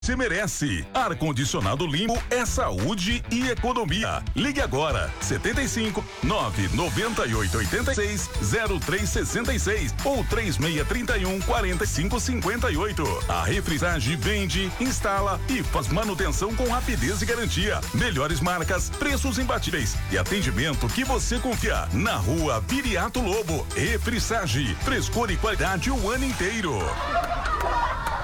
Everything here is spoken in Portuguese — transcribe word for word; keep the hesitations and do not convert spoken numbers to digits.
Você merece. Ar-condicionado limpo é saúde e economia. Ligue agora, setenta e cinco, nove noventa e oito, oitenta e seis, zero três sessenta e seis ou três seis trinta e um, quarenta e cinco cinquenta e oito. A Refrisage vende, instala e faz manutenção com rapidez e garantia. Melhores marcas, preços imbatíveis e atendimento que você confia. Na rua Viriato Lobo. Refrisage, frescor e qualidade o ano inteiro.